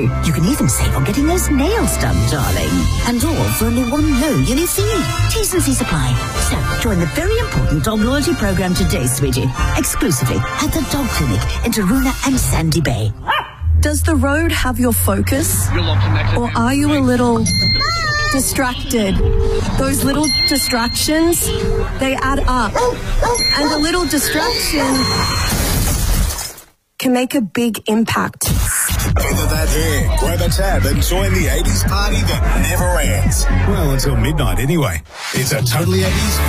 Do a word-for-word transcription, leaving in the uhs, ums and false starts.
You can even save on getting those nails done, darling. And all for only one low yearly fee. T's and C's apply. So, join the very important dog loyalty program today, sweetie. Exclusively at the Dog Clinic in Taroona and Sandy Bay. Does the road have your focus? Or are you a little distracted? Those little distractions, they add up. And a little distraction can make a big impact. Feather that hair, grab a tab and join the eighties party that never ends. Well, until midnight anyway. It's a Totally eighties